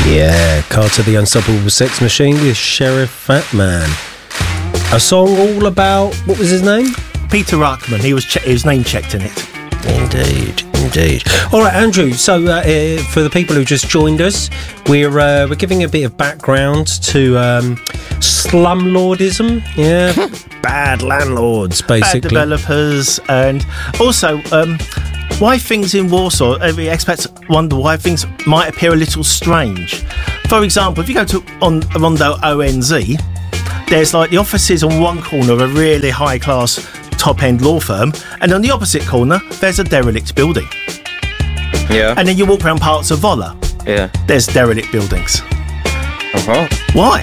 Yeah, Carter the Unstoppable Sex Machine with Sheriff Fatman. A song all about, what was his name? Peter Ruckman. He was name checked in it. Indeed. All right, Andrew. So, for the people who just joined us, we're giving a bit of background to slumlordism. Yeah, bad landlords, basically, bad developers, and also why things in Warsaw. Every expat wonder why things might appear a little strange. For example, if you go to on Rondo ONZ, there's like the offices on one corner of a really high class top-end law firm, and on the opposite corner there's a derelict building. Yeah. And then you walk around parts of Wola. Yeah. There's derelict buildings. Why?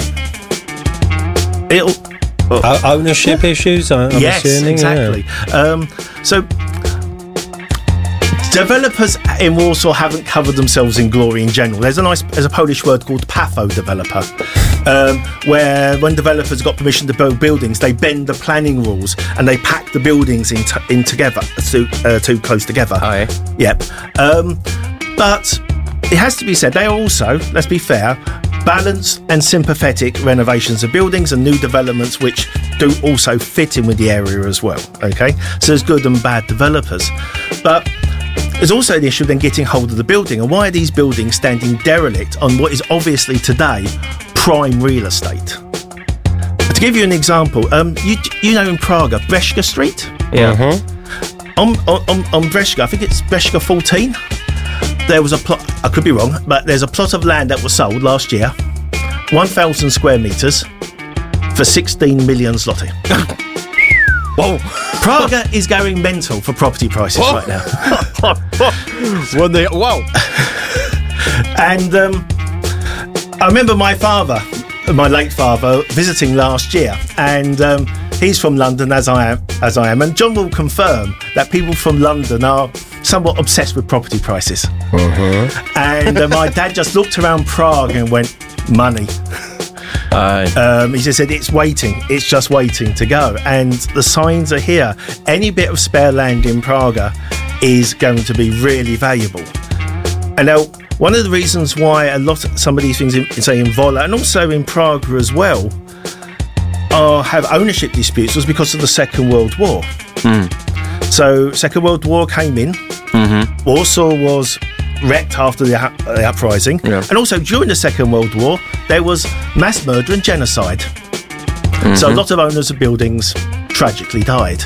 Ownership issues, I'm yes, assuming. Exactly. Yeah. So developers in Warsaw haven't covered themselves in glory in general. There's a Polish word called patho developer, where when developers got permission to build buildings, they bend the planning rules and they pack the buildings in together, too close together. Oh, yeah? Yep. But it has to be said, they are also, let's be fair, balanced and sympathetic renovations of buildings and new developments which do also fit in with the area as well. Okay, so there's good and bad developers, but there's also the issue of then getting hold of the building, and why are these buildings standing derelict on what is obviously today prime real estate? To give you an example, you know in Prague, Breszka Street? Yeah. On Breszka, I think it's Breszka 14, there was a plot, I could be wrong, but there's a plot of land that was sold last year, 1,000 square metres, for 16 million zloty. Whoa. Prague is going mental for property prices right now. Wow. And I remember my late father, visiting last year, and he's from London, as I am, and John will confirm that people from London are somewhat obsessed with property prices. And my dad just looked around Prague and went, money. He just said it's just waiting to go, and the signs are here. Any bit of spare land in Prague is going to be really valuable. And now one of the reasons why some of these things say in Wola and also in Prague as well have ownership disputes was because of the Second World War. So Second World War came in, Warsaw was wrecked after the uprising, and also during the Second World War there was mass murder and genocide. So a lot of owners of buildings tragically died.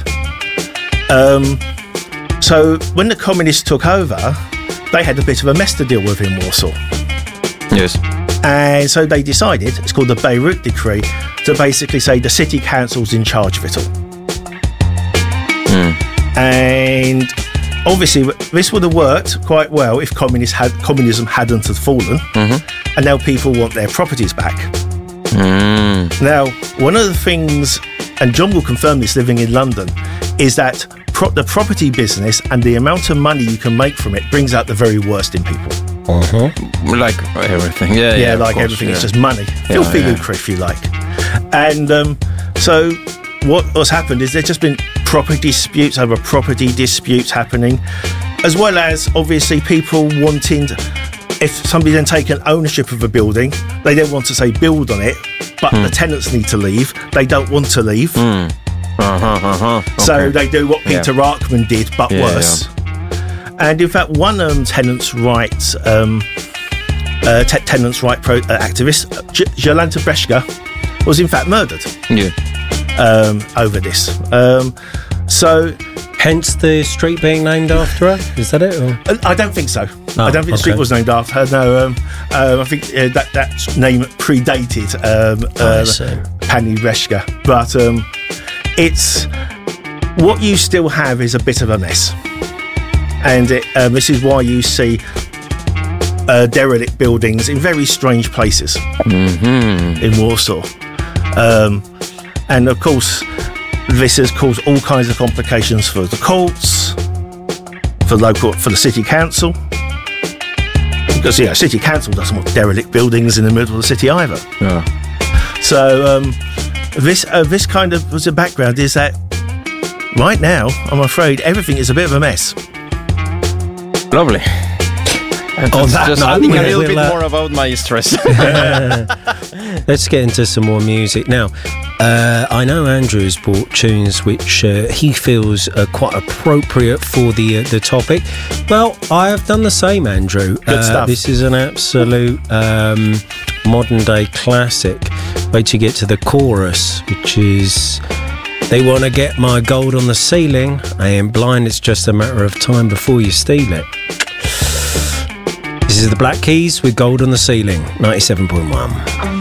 So when the communists took over, they had a bit of a mess to deal with in Warsaw. Yes. And so they decided, it's called the Beirut Decree, to basically say the city council's in charge of it all. And obviously, this would have worked quite well if communism hadn't have fallen, and now people want their properties back. Now, one of the things, and John will confirm this living in London, is that the property business and the amount of money you can make from it brings out the very worst in people. Like everything. Yeah, like course, everything. It's just money. Filthy lucre, if you like. And so what's happened is there's just been property disputes happening, as well as obviously people wanting if somebody then taken ownership of a building, they then want to say build on it, but the tenants need to leave. They don't want to leave. So they do what Peter Ruckman did, but worse. And in fact, one tenants' rights activist, Jolanta Breszka, was in fact murdered. Over this. So hence the street being named after her? Is that it? Or? I don't think so. I don't think the street was named after her. No, I think that name predated Pani Breszka. But it's what you still have is a bit of a mess, and this is why you see derelict buildings in very strange places in Warsaw. And of course, this has caused all kinds of complications for the courts, for the city council, because city council doesn't want derelict buildings in the middle of the city either. So this kind of was the background is that right now, I'm afraid everything is a bit of a mess. Lovely. On that Just note, adding a little we'll, bit more about my stress. let's get into some more music now. I know Andrew's brought tunes which he feels are quite appropriate for the topic. Well, I have done the same, Andrew. Good stuff. This is an absolute modern day classic. Wait till you get to the chorus, which is: they want to get my gold on the ceiling. I ain't blind, it's just a matter of time before you steal it. This is the Black Keys with Gold on the Ceiling, 97.1.